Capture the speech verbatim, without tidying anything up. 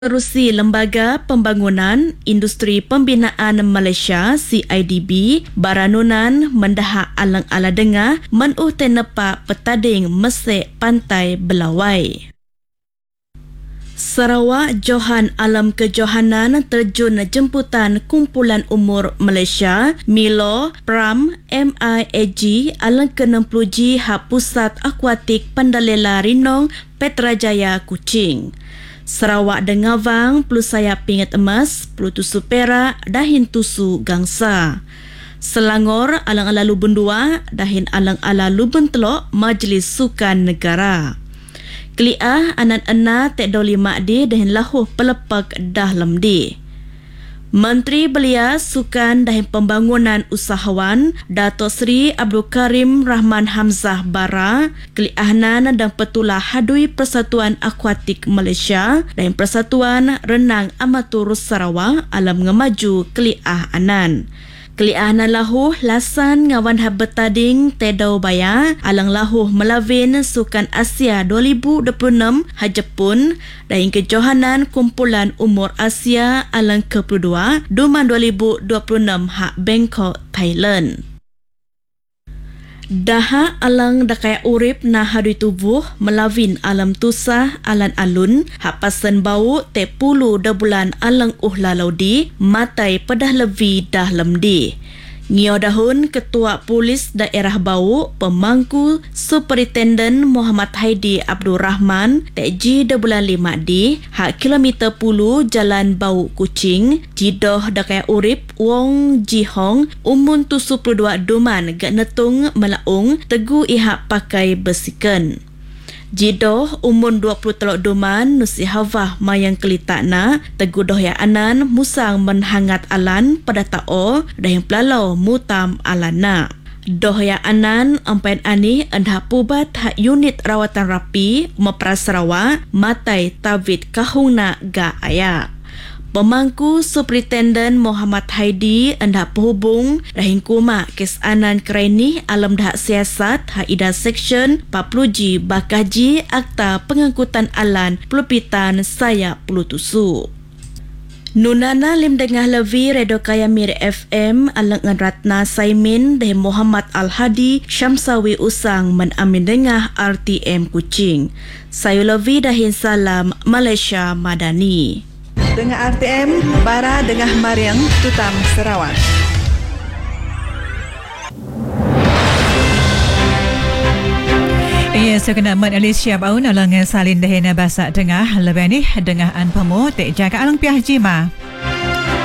Pengerusi Lembaga Pembangunan Industri Pembinaan Malaysia C I D B Baranunan mendahak alang-ala dengar menuh tenepak petading mesek pantai Belawai. Sarawak Johan Alam Kejohanan terjun jemputan Kumpulan Umur Malaysia Milo Pram M I A G alang ke enam puluh G hak Pusat Akuatik Pandalela Rinong Petrajaya Kuching. Sarawak Dengavang Pelu Sayap Pingat Emas Pelu Tusu Perak Dahin Tusu Gangsa. Selangor Alang-ala Lubun dua Dahin Alang-ala Lubun Telok Majlis Sukan Negara. Keliah Anan Ena Tek Doli Makdi Dahin Lahuh Pelepak Dah Lemdi. Menteri Belia Sukan Dahin Pembangunan Usahawan Dato' Seri Abdul Karim Rahman Hamzah Bara keliahnan dan petulah hadui Persatuan Akuatik Malaysia dan Persatuan Renang Amatur Sarawak alam ngemaju keliah anan. Keliahnan lahuh lasan ngawan hab betading Tedau Baya alang lahuh melawin Sukan Asia dua ribu dua puluh enam ha Jepun dan kejohanan Kumpulan Umur Asia alang ke dua puluh dua Duman dua ribu dua puluh enam ha Bangkok, Thailand. Daha alang dakaya urip na hadui tubuh melawin alam tusah alan alun hak pasen bau te pulu da bulan alang uh lalaudi matai pedah levi dah lemdi. Ngio dahun Ketua Polis Daerah Bau Pemangku Superintendent Muhammad Haidi Abdul Rahman Tek G da bulan lima di hak kilometer puluh Jalan Bau Kuching jidoh dakaya urip Wong Jihong umun tujuh puluh dua duman gak netung melaung tegu ihak pakai besikan. Jidoh umun dua puluh telok duman nusi havah mayang kelitakna tegu doh ya anan musang menhangat alan pada ta'o dah yang pelalau mutam alana. Doh ya anan ampan ani endha pubat hak unit rawatan rapi Mepras Sarawak matai tawid kahungna ga aya. Pemangku Superintendent Muhammad Haidi hendak penghubung dahin kuma kes anan kereni alam dah siasat haida seksyen empat puluh G bakaji Akta Pengangkutan Alan Pelupitan Saya Pelu Tusu. Nunana lim dengah levi Redo Kaya Mir F M alang Ratna Saimin dahin Muhammad Al-Hadi Syamsawi Usang menamin dengah R T M Kuching. Saya levi dahin salam Malaysia Madani. Dengan R T M, Bara Dengah Mariang, Tutam Sarawak. Ia sekena mat Alicia Baun alang salin dahina basak tengah lebih ni dengan an pemu tek jaga alang piah jima.